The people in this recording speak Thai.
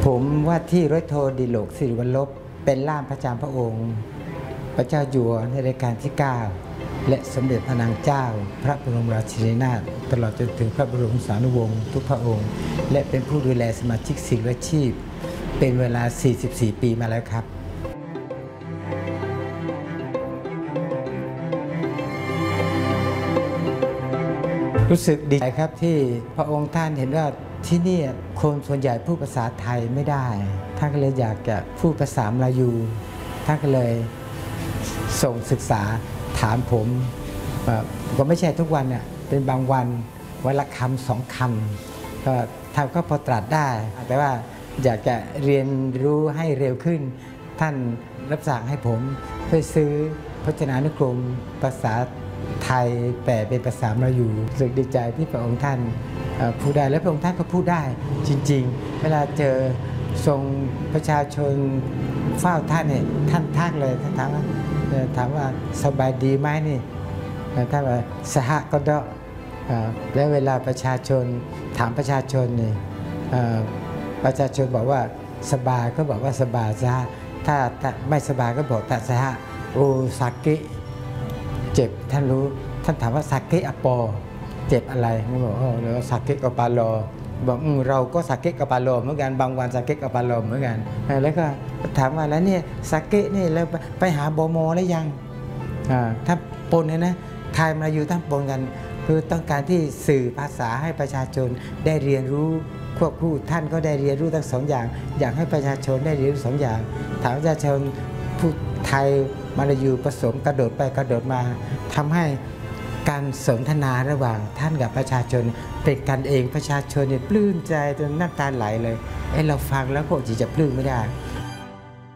ผมว่าที่ร้อยโทดิโลกสิริวัลลบเป็นล่ามพระจำพระองค์พระเจ้าอยู่หัวในรัชกาลที่ 9 และสมเด็จพระนางเจ้าพระบรมราชินีนาถตลอดจนถึงพระบรมสารีวงศ์ทุกพระองค์และเป็นผู้ดูแลสมาชิกศิลปาชีพเป็นเวลา 44 ปีมาแล้วครับรู้สึกดีใจครับที่พระองค์ท่านเห็นว่าที่นี่คนส่วนใหญ่พูดภาษาไทยไม่ได้ท่านก็เลยอยากจะพูดภาษามลายูท่านก็เลยส่งศึกษาถามผมก็ไม่ใช่ทุกวันเนี่ยเป็นบางวันวันละคำ2 คำก็ท่านก็พอตรัสได้แต่ว่าอยากจะเรียนรู้ให้เร็วขึ้นท่านรับสั่งให้ผมไปซื้อพจนานุกรมภาษาไทยแปลเป็นภาษามลายูรู้สึกดีใจที่พระองค์ท่านพูดได้และพระองค์ท่านก็พูดได้จริงๆเวลาเจอทรงประชาชนเฝ้าท่านเนี่ยท่านทักเลยท่านถามว่าสบายดีไหมนี่ท่านว่าสหก็ดแล้วเวลาประชาชนถามประชาชนนี่ประชาชนบอกว่าสบายก็บอกว่าสบายสหถ้าไม่สบายก็บอกแต่สหโอซากิเจ็บท่านรู้ท่านถามว่าซากิอปอเจ็บอะไรเขาบอกแล้วซากิกับปาโลบอกเราก็ซากิกับปาโลเหมือนกันบางวันซากิกับปาโลเหมือนกันแล้วก็ถามว่าแล้วเนี่ยซากินี่แล้วไปหาโบโมแล้วยังถ้าปนเนี่ยนะไทยมาอยู่ทั้งปนกันคือต้องการที่สื่อภาษาให้ประชาชนได้เรียนรู้ควบคู่ท่านก็ได้เรียนรู้ทั้ง2 อย่างอยากให้ประชาชนได้เรียนรู้2 อย่างถามประชาชนพูดไทยมาลายูผสมกระโดดไปกระโดดมาทำให้การสนทนาระหว่างท่านกับประชาชนเป็นกันเองประชาชนเนี่ยปลื้มใจจนน้ำตาไหลเลยเราฟังแล้วก็จะปลื้มไม่ได้